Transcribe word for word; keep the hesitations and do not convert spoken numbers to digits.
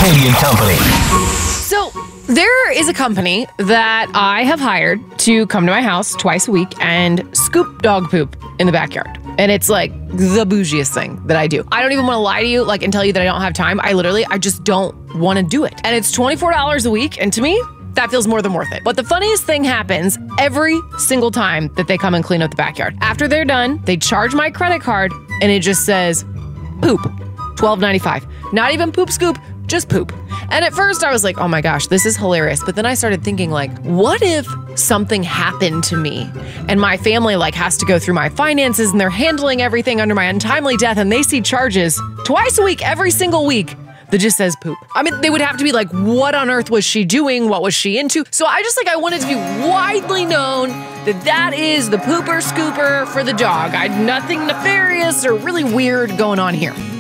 Katie and Company. So there is a company that I have hired to come to my house twice a week and scoop dog poop in the backyard. And it's like the bougiest thing that I do. I don't even want to lie to you like and tell you that I don't have time. I literally, I just don't want to do it. And it's twenty-four dollars a week. And to me, that feels more than worth it. But the funniest thing happens every single time that they come and clean up the backyard. After they're done, they charge my credit card and it just says poop, twelve ninety-five. Not even poop scoop, just poop. And at first I was like, oh my gosh, this is hilarious. But then I started thinking like, what if something happened to me and my family like has to go through my finances and they're handling everything under my untimely death and they see charges twice a week, every single week that just says poop. I mean, they would have to be like, what on earth was she doing? What was she into? So I just like, I wanted to be widely known that that is the pooper scooper for the dog. I had nothing nefarious or really weird going on here.